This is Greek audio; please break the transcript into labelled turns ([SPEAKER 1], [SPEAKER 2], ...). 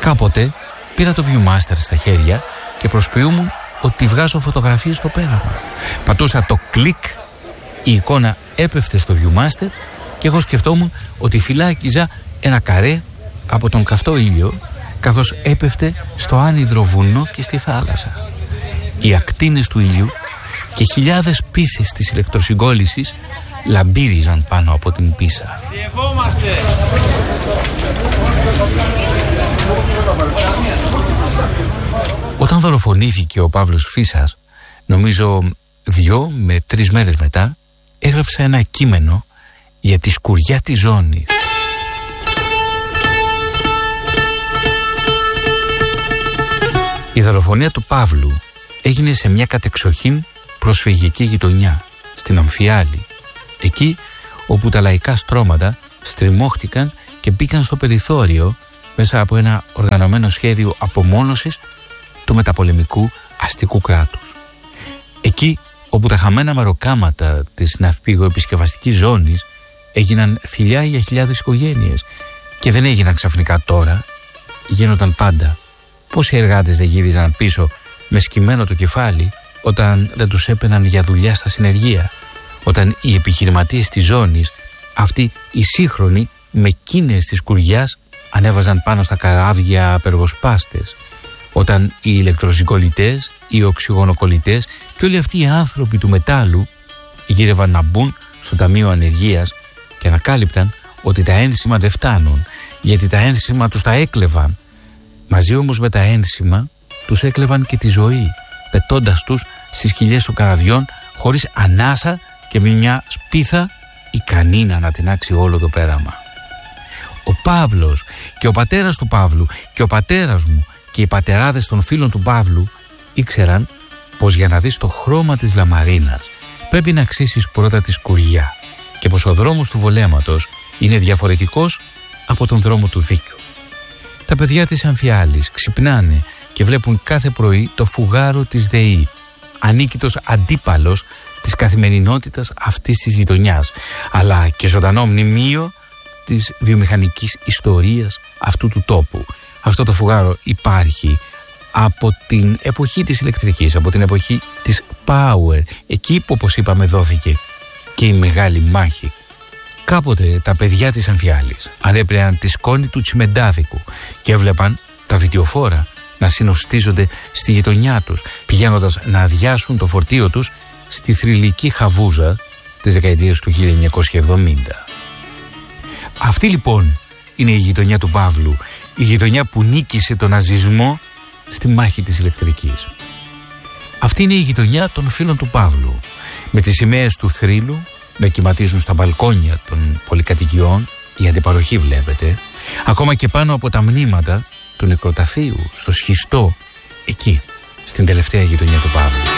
[SPEAKER 1] Κάποτε πήρα το Viewmaster στα χέρια και προσποιούμουν ότι βγάζω φωτογραφίες στο πέραμα. Πατούσα το κλικ, η εικόνα έπεφτε στο Viewmaster και εγώ σκεφτόμουν ότι φυλάκιζα ένα καρέ από τον καυτό ήλιο καθώς έπεφτε στο άνυδρο βουνό και στη θάλασσα. Οι ακτίνες του ήλιου και χιλιάδες πίθες της ηλεκτροσυγκόλλησης λαμπύριζαν πάνω από την Πίσα. Όταν δολοφονήθηκε ο Παύλος Φίσας, νομίζω 2 με 3 μέρες μετά, έγραψα ένα κείμενο για τη σκουριά της ζώνης. Η δολοφονία του Παύλου έγινε σε μια κατεξοχήν προσφυγική γειτονιά, στην Αμφιάλη, εκεί όπου τα λαϊκά στρώματα στριμώχτηκαν και μπήκαν στο περιθώριο μέσα από ένα οργανωμένο σχέδιο απομόνωσης του μεταπολεμικού αστικού κράτους. Εκεί όπου τα χαμένα μεροκάματα της ναυπηγοεπισκευαστικής ζώνης έγιναν θηλιά για χιλιάδες οικογένειες και δεν έγιναν ξαφνικά τώρα, γίνονταν πάντα. Πόσοι εργάτες δεν γύριζαν πίσω με σκυμμένο το κεφάλι όταν δεν τους έπαιναν για δουλειά στα συνεργεία, όταν οι επιχειρηματίες της ζώνης, αυτοί οι σύγχρονοι με κίνες της σκουριάς, ανέβαζαν πάνω στα καράβια απεργοσπάστες, όταν οι ηλεκτροσυγκολλητές, οι οξυγονοκολλητές και όλοι αυτοί οι άνθρωποι του μετάλλου γύρευαν να μπουν στο Ταμείο Ανεργίας και ανακάλυπταν ότι τα ένσημα δεν φτάνουν, γιατί τα ένσημα τους τα έκλεβαν. Μαζί όμως με τα ένσημα τους έκλεβαν και τη ζωή, πετώντας τους στις κοιλιές των καραβιών χωρίς ανάσα και με μια σπίθα ικανή να ανατινάξει όλο το πέραμα. Ο Παύλος και ο πατέρας του Παύλου και ο πατέρας μου και οι πατεράδες των φίλων του Παύλου ήξεραν πως για να δεις το χρώμα της λαμαρίνας πρέπει να αξίσεις πρώτα τη σκουριά και πως ο δρόμος του βολέματος είναι διαφορετικός από τον δρόμο του δίκαιου. Τα παιδιά της Αμφιάλης ξυπνάνε και βλέπουν κάθε πρωί το φουγάρο της ΔΕΗ, ανίκητος αντίπαλος της καθημερινότητας αυτής της γειτονιάς, αλλά και ζωντανό μνημείο της βιομηχανικής ιστορίας αυτού του τόπου. Αυτό το φουγάρο υπάρχει από την εποχή της ηλεκτρικής, από την εποχή της Power, εκεί που, όπως είπαμε, δόθηκε και η μεγάλη μάχη. Κάποτε τα παιδιά της Αμφιάλης ανέπλεαν τη σκόνη του τσιμεντάδικου και έβλεπαν τα βιντεοφόρα να συνοστίζονται στη γειτονιά τους, πηγαίνοντας να αδειάσουν το φορτίο τους στη θρυλική Χαβούζα της δεκαετίας του 1970. Αυτή λοιπόν είναι η γειτονιά του Παύλου, η γειτονιά που νίκησε τον ναζισμό στη μάχη της ηλεκτρικής. Αυτή είναι η γειτονιά των φίλων του Παύλου, με τις σημαίες του θρύλου να κυματίζουν στα μπαλκόνια των πολυκατοικιών, η αντιπαροχή βλέπετε, ακόμα και πάνω από τα μνήματα του νεκροταφείου, στο σχιστό, εκεί, στην τελευταία γειτονιά του Παύλου.